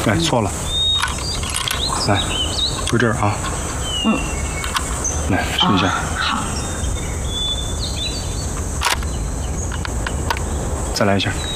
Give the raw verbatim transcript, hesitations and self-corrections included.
来，错了。来，就这儿啊。 嗯。 来，试一下。 好。 再来一下。